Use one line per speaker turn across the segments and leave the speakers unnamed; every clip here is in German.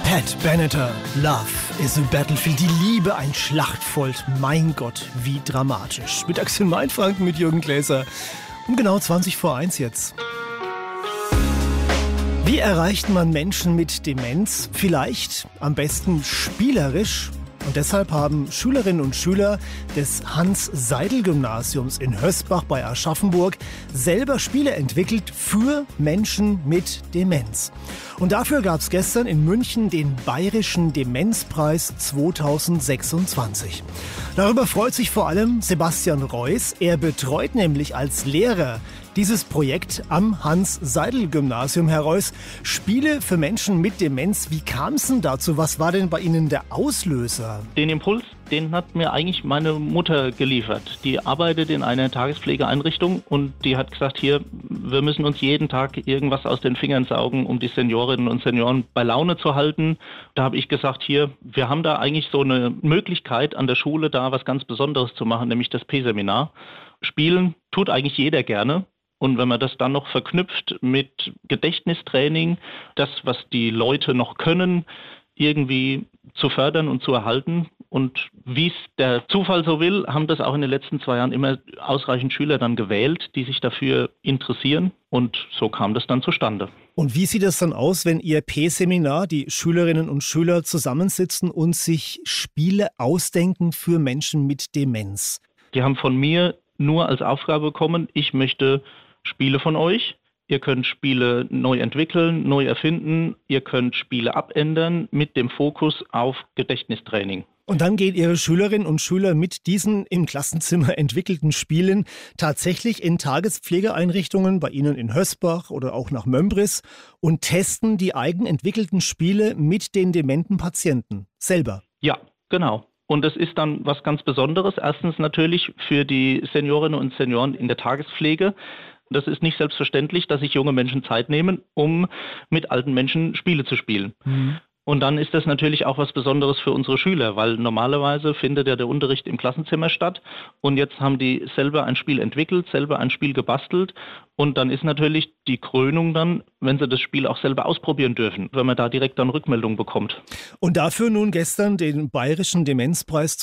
Pat Benatar, Love is a Battlefield. Die Liebe, ein Schlachtfeld. Mein Gott, wie dramatisch. Mit Axel Mainfranken, mit Jürgen Gläser. Um genau 20 vor 1 jetzt. Wie erreicht man Menschen mit Demenz? Vielleicht am besten spielerisch. Und deshalb haben Schülerinnen und Schüler des Hans-Seidel-Gymnasiums in Hösbach bei Aschaffenburg selber Spiele entwickelt für Menschen mit Demenz. Und dafür gab es gestern in München den Bayerischen Demenzpreis 2026. Darüber freut sich vor allem Sebastian Reuss. Er betreut nämlich als Lehrer dieses Projekt am Hans-Seidel-Gymnasium. Herr Reuss, Spiele für Menschen mit Demenz, wie kam es denn dazu? Was war denn bei Ihnen der Auslöser?
Den Impuls, den hat mir eigentlich meine Mutter geliefert. Die arbeitet in einer Tagespflegeeinrichtung und die hat gesagt, hier, wir müssen uns jeden Tag irgendwas aus den Fingern saugen, um die Seniorinnen und Senioren bei Laune zu halten. Da habe ich gesagt, hier, wir haben da eigentlich so eine Möglichkeit an der Schule, da was ganz Besonderes zu machen, nämlich das P-Seminar. Spielen tut eigentlich jeder gerne. Und wenn man das dann noch verknüpft mit Gedächtnistraining, das, was die Leute noch können, irgendwie zu fördern und zu erhalten. Und wie es der Zufall so will, haben das auch in den letzten 2 Jahren immer ausreichend Schüler dann gewählt, die sich dafür interessieren. Und so kam das dann zustande.
Und wie sieht es dann aus, wenn Ihr P-Seminar, die Schülerinnen und Schüler zusammensitzen und sich Spiele ausdenken für Menschen mit Demenz?
Die haben von mir nur als Aufgabe bekommen, ich möchte Spiele von euch. Ihr könnt Spiele neu entwickeln, neu erfinden. Ihr könnt Spiele abändern mit dem Fokus auf Gedächtnistraining.
Und dann gehen Ihre Schülerinnen und Schüler mit diesen im Klassenzimmer entwickelten Spielen tatsächlich in Tagespflegeeinrichtungen, bei Ihnen in Hösbach oder auch nach Mömbris, und testen die eigenentwickelten Spiele mit den dementen Patienten selber.
Ja, genau. Und es ist dann was ganz Besonderes. Erstens natürlich für die Seniorinnen und Senioren in der Tagespflege. Das ist nicht selbstverständlich, dass sich junge Menschen Zeit nehmen, um mit alten Menschen Spiele zu spielen. Mhm. Und dann ist das natürlich auch was Besonderes für unsere Schüler, weil normalerweise findet ja der Unterricht im Klassenzimmer statt und jetzt haben die selber ein Spiel entwickelt, selber ein Spiel gebastelt und dann ist natürlich die Krönung dann, wenn sie das Spiel auch selber ausprobieren dürfen, wenn man da direkt dann Rückmeldung bekommt.
Und dafür nun gestern den Bayerischen Demenzpreis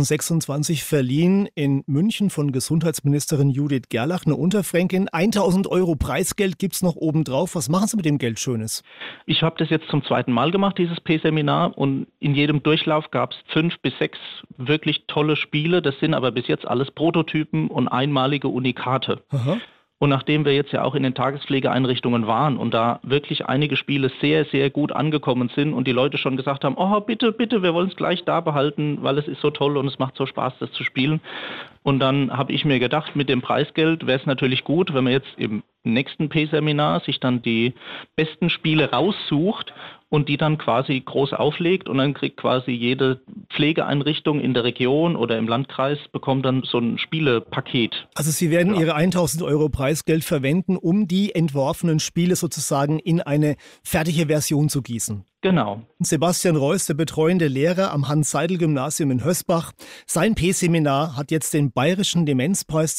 2026 verliehen in München von Gesundheitsministerin Judith Gerlach, eine Unterfränkin. 1.000 € Preisgeld gibt's noch obendrauf. Was machen Sie mit dem Geld Schönes?
Ich habe das jetzt zum 2. Mal gemacht, dieses P-Seminar, und in jedem Durchlauf gab es 5 bis 6 wirklich tolle Spiele. Das sind aber bis jetzt alles Prototypen und einmalige Unikate. Aha. Und nachdem wir jetzt ja auch in den Tagespflegeeinrichtungen waren und da wirklich einige Spiele sehr, sehr gut angekommen sind und die Leute schon gesagt haben, oh bitte, bitte, wir wollen es gleich da behalten, weil es ist so toll und es macht so Spaß, das zu spielen. Und dann habe ich mir gedacht, mit dem Preisgeld wäre es natürlich gut, wenn man jetzt im nächsten P-Seminar sich dann die besten Spiele raussucht und die dann quasi groß auflegt und dann kriegt quasi jede Pflegeeinrichtung in der Region oder im Landkreis bekommt dann so ein Spielepaket.
Also Sie werden Ihre 1.000 € Preisgeld verwenden, um die entworfenen Spiele sozusagen in eine fertige Version zu gießen.
Genau.
Sebastian Reuss, der betreuende Lehrer am Hans-Seidel-Gymnasium in Hösbach. Sein P-Seminar hat jetzt den Bayerischen Demenzpreis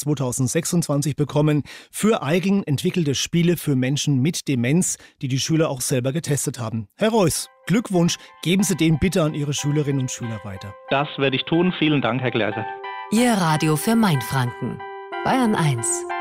2026 bekommen für eigen entwickelte Spiele für Menschen mit Demenz, die die Schüler auch selber getestet haben. Herr Reuss, Glückwunsch, geben Sie den bitte an Ihre Schülerinnen und Schüler weiter.
Das werde ich tun. Vielen Dank, Herr Gläser.
Ihr Radio für Mainfranken. Bayern 1.